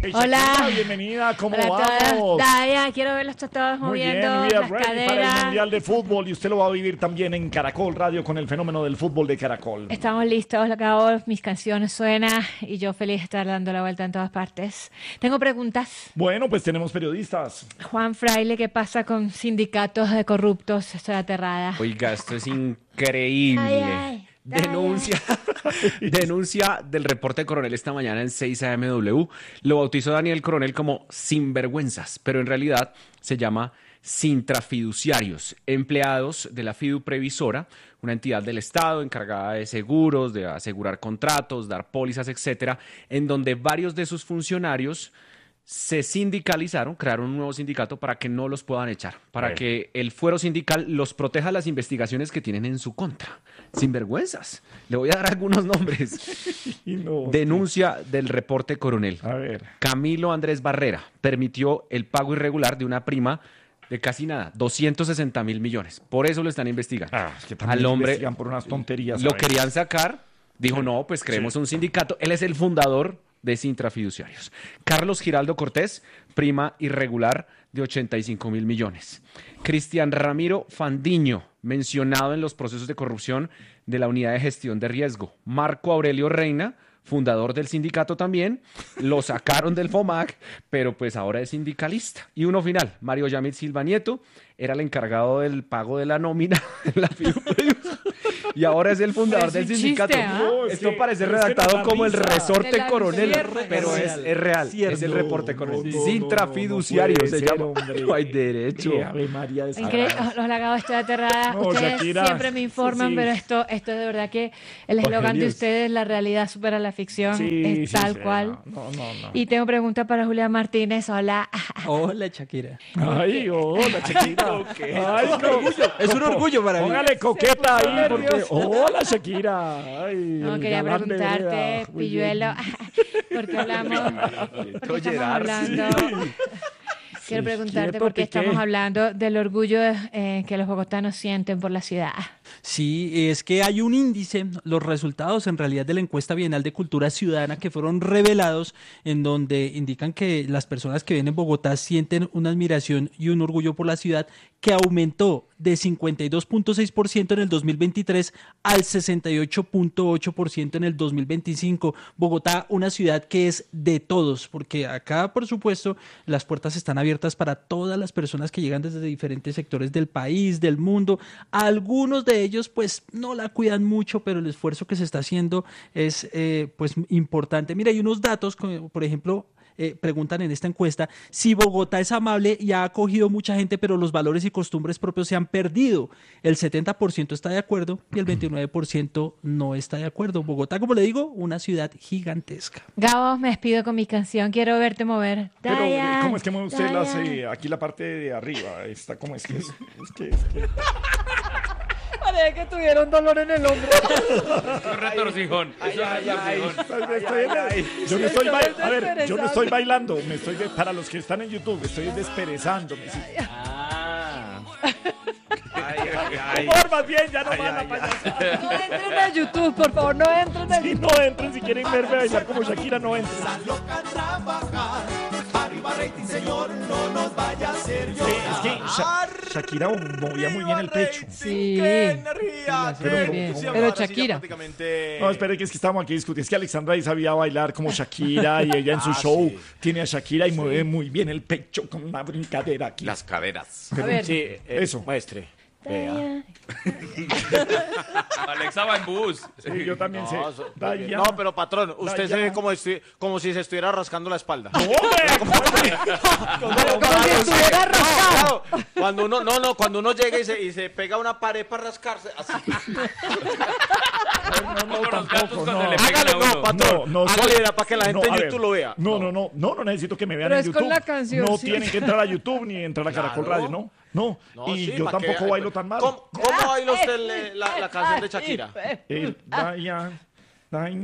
Hola. Bienvenida, ¿cómo Hola a vamos? todos. Daya, quiero verlos todos Muy moviendo bien, we are las ready para el caderas. Mundial de Fútbol y usted lo va a vivir también en Caracol Radio con el fenómeno del fútbol de Caracol. Estamos listos, acabo, mis canciones suenan y yo feliz de estar dando la vuelta en todas partes. Tengo preguntas. Bueno, pues tenemos periodistas. Juan Fraile, ¿qué pasa con sindicatos de corruptos? Estoy aterrada. Oiga, esto es increíble. Ay. Denuncia del reporte de Coronel esta mañana en 6 AMW. Lo bautizó Daniel Coronel como sinvergüenzas, pero en realidad se llama sintrafiduciarios, empleados de la Fidu Previsora, una entidad del Estado encargada de seguros, de asegurar contratos, dar pólizas, etcétera, en donde varios de sus funcionarios se sindicalizaron, crearon un nuevo sindicato para que no los puedan echar, para que el fuero sindical los proteja las investigaciones que tienen en su contra. Sinvergüenzas. Le voy a dar algunos nombres. Denuncia del reporte Coronel. A ver. Camilo Andrés Barrera permitió el pago irregular de una prima de casi nada, 260.000 millones. Por eso lo están investigando. Es que también al hombre investigan por unas tonterías. lo ¿sabes? querían sacar, dijo no, pues creemos un sindicato. Él es el fundador de Sintrafiduciarios. Carlos Giraldo Cortés, prima irregular de 85.000 millones. Cristian Ramiro Fandiño, mencionado en los procesos de corrupción de la Unidad de Gestión de Riesgo. Marco Aurelio Reina, fundador del sindicato también, lo sacaron del FOMAC, pero pues ahora es sindicalista. Y uno final, Mario Yamil Silva Nieto, era el encargado del pago de la nómina en la FIDU y ahora es el fundador del sindicato. Chiste, ¿ah? No, es Esto que- parece es que redactado da como el risa. resorte De la Coronel, cierre. pero es real, es el reporte Coronel. Sintrafiduciario se llama. No hay derecho. Ave María de Increíble, los lagados, estoy aterrada. No, Ustedes Shakira, siempre me informan, sí. pero esto es de verdad que el eslogan de Evangelios. ustedes, la realidad supera la ficción, es tal cual. No. Y tengo pregunta para Julián Martínez. Hola. Hola, Shakira. Ay, hola, Shakira. Ay, no. Es un orgullo para mí. Póngale coqueta ahí, porque... nerviosa. Hola, Shakira. Ay, No, el quería galán de preguntarte, vereda. Muy Pilluelo, porque hablamos, porque estamos hablando... Quiero preguntarte quieto, por qué Piqué. estamos hablando del orgullo que los bogotanos sienten por la ciudad. Sí, es que hay un índice, los resultados en realidad de la encuesta bienal de cultura ciudadana que fueron revelados en donde indican que las personas que viven en Bogotá sienten una admiración y un orgullo por la ciudad que aumentó de 52.6% en el 2023 al 68.8% en el 2025. Bogotá, una ciudad que es de todos, porque acá, por supuesto, las puertas están abiertas para todas las personas que llegan desde diferentes sectores del país, del mundo. Algunos de ellos, pues, no la cuidan mucho, pero el esfuerzo que se está haciendo es, pues, importante. Mira, hay unos datos, como, por ejemplo, preguntan en esta encuesta si Bogotá es amable y ha acogido mucha gente, pero los valores y costumbres propios se han perdido. El 70% está de acuerdo y el 29% no está de acuerdo. Bogotá, como le digo, una ciudad gigantesca. Gabo, me despido con mi canción. Quiero verte mover. Pero, Dayan, ¿cómo es que mueve usted las, Dayan. aquí la parte de arriba? Está, ¿cómo es que es? Es que... Parece que tuvieron dolor en el hombro. Un retorcijón. Yo no estoy bailando. A ver, yo no estoy bailando. Para los que están en YouTube, estoy desperezándome. Sí. Por más bien, ya no más la payasada. No entren a YouTube, por favor, no entren a Si YouTube. no entren, si quieren verme bailar como Shakira, no entren. Sí, es que Shakira movía muy bien el pecho. Sí. Pero, bien. ¿cómo? Pero Shakira. No, espere, que es que estamos aquí discutiendo. Es que Alexandra ahí sabía bailar como Shakira y ella en su show tiene a Shakira y mueve muy bien el pecho con una brincadera aquí. Las caderas. A ver. Sí, Eso. Maestre. Dayan. Alexa va en bus. Sí, yo también sé. Dayan. No, pero patrón, usted se ve como si se estuviera rascando la espalda. ¡No, hombre! Como si estuviera rascado. Claro, cuando uno llega y se pega a una pared para rascarse, así. Como los gatos tampoco, cuando no. le pegan Hágale, a uno. no, patrón. No, Hágale soy- para que la gente a en ver, YouTube lo vea. No necesito que me vean Pero en es YouTube. con la canción, no sí. tienen que entrar a YouTube ni entrar a Caracol Claro. Radio, no. No, Y sí, yo para que tampoco vea. bailo tan mal. ¿Cómo baila usted la canción de Shakira? Dayan.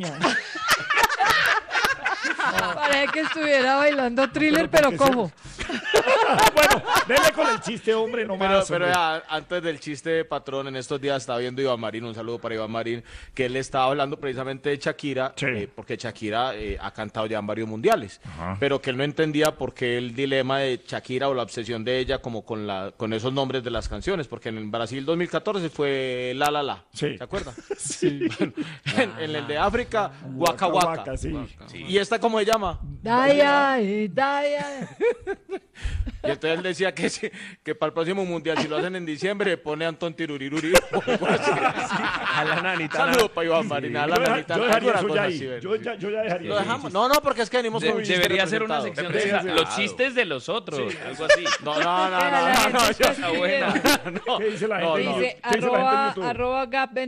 Parece que estuviera bailando Thriller, pero porque se- cojo. Bueno, dele con el chiste, hombre, no más. Pero hombre. ya, antes del chiste, patrón, en estos días estaba viendo Iván Marín, un saludo para Iván Marín, que él estaba hablando precisamente de Shakira, Sí. porque Shakira ha cantado ya en varios mundiales, pero que él no entendía por qué el dilema de Shakira o la obsesión de ella como con esos nombres de las canciones, porque en Brasil 2014 fue La La La, Sí. ¿se acuerda? Sí. Bueno, en el de África, Waka Waka. Sí. ¿Y esta cómo se llama? Daya, daya. Y entonces él decía que, que para el próximo mundial, si lo hacen en diciembre, pone Antón Tiruriruri. A la nanita. Saludos para Iván Marín, a la nanita. Yo dejaría alguna eso cosa ya así, ahí. ¿verdad? Yo ya dejaría Lo eso. dejamos. No, porque es que venimos con un chiste Debería ser una representado. sección de esa, Claro. los chistes de los otros, algo así. No, Está buena. no. ¿Qué dice la No, gente? no. Dice ¿Qué dice la gente en YouTube? arroba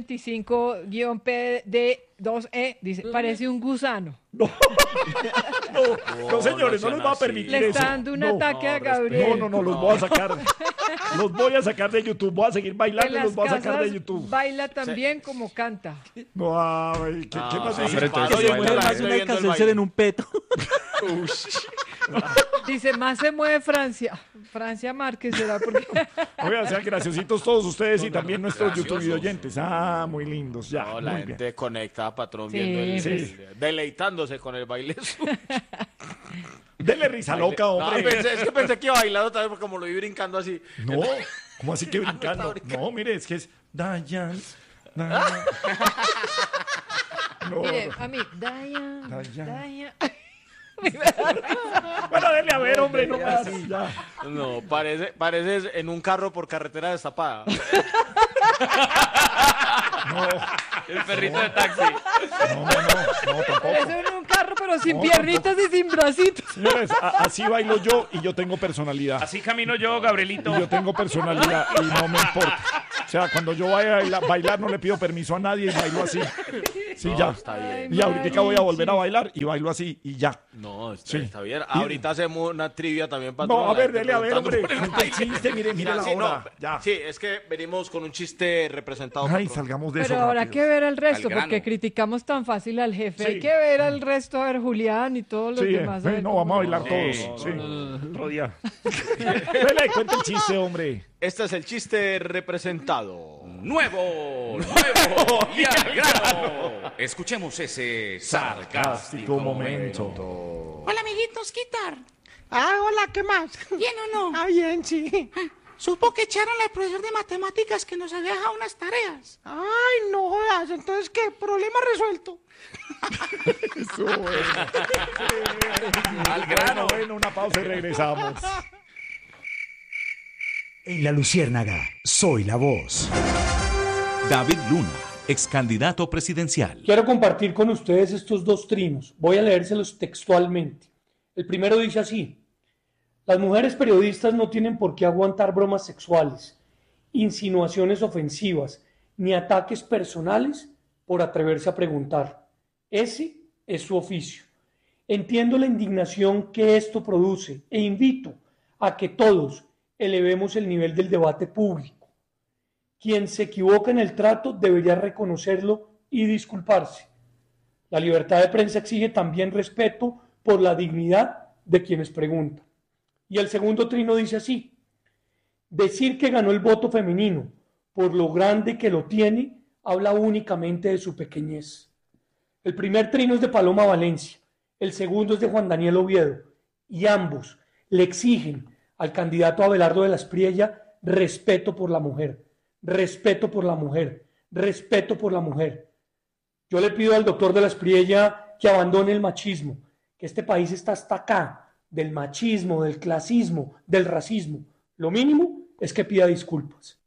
gap25-pd2e. Dice, parece un gusano. No, señores, no no les va a sean permitir Le eso. está dando un No. ataque a Gabriel. No, los voy a sacar. Los voy a sacar de YouTube. Voy a seguir En bailando y las los voy a sacar de casas YouTube. baila también como canta. No, ay, ¿qué más sí, dice? pero entonces Oye, baila bueno, bien. la Hace estoy una viendo el alcanzar baile. en un peto. Dice, más se mueve Francia. Francia Márquez será porque... Oigan, sean graciositos todos ustedes y también nuestros graciosos. YouTube oyentes. Ah, muy lindos, ya. No, la muy bien. gente conectada, patrón, Sí, viendo sí. deleitándose con el baile suyo. Dele risa loca, No, hombre. es que pensé que iba a bailar otra vez, porque como lo vi brincando así. No, ¿cómo así que brincando? No, mire, es que es Dayan. Dayan. No, Mire, no. a mí, Daya, Daya. Daya. Bueno, dele a ver, hombre, no más. Ya. No, parece en un carro por carretera destapada. El perrito de taxi. No, tampoco. Eso en un carro, pero sin No, piernitas y sin bracitos. Señores, así bailo yo y yo tengo personalidad. Así camino yo, Gabrielito. Y yo tengo personalidad y no me importa. O sea, cuando yo vaya a bailar no le pido permiso a nadie y bailo así. Sí, ya. Está bien. Y ahorita voy a volver a bailar y bailo así y ya. No, está, Sí. está bien. Ahorita hacemos una trivia también para No, a ver, dele a ver, hombre. Cuente el chiste, mire la Sí, hora. no, Ya. sí, es que venimos con un chiste representado. Ay, patrón. salgamos de eso. Pero habrá rápido. que ver al resto, Al grano. porque criticamos tan fácil al jefe. Sí. Hay que ver al resto, a ver Julián y todos los Sí, demás. a ver no, cómo- vamos a bailar Sí. todos. Sí. Otro día. Dele, cuente el chiste, hombre. Este es el chiste representado. Nuevo y al grano. Escuchemos ese sarcástico momento. Hola, amiguitos, Guitar. Ah, hola, ¿qué más? ¿Bien o no? Ah, bien, sí. Supo que echaron al profesor de matemáticas que nos había dejado unas tareas. Ay, no jodas, entonces, ¿qué? Problema resuelto. Al grano. Bueno, una pausa y regresamos. En La Luciérnaga, soy la voz. David Luna, ex candidato presidencial. Quiero compartir con ustedes estos dos trinos. Voy a leérselos textualmente. El primero dice así: las mujeres periodistas no tienen por qué aguantar bromas sexuales, insinuaciones ofensivas, ni ataques personales por atreverse a preguntar. Ese es su oficio. Entiendo la indignación que esto produce e invito a que todos elevemos el nivel del debate público. Quien se equivoca en el trato debería reconocerlo y disculparse. La libertad de prensa exige también respeto por la dignidad de quienes preguntan. Y el segundo trino dice así: decir que ganó el voto femenino por lo grande que lo tiene habla únicamente de su pequeñez. El primer trino es de Paloma Valencia, el segundo es de Juan Daniel Oviedo, y ambos le exigen al candidato Abelardo de la Espriella respeto por la mujer, respeto por la mujer, respeto por la mujer. Yo le pido al doctor de la Espriella que abandone el machismo, que este país está hasta acá del machismo, del clasismo, del racismo. Lo mínimo es que pida disculpas.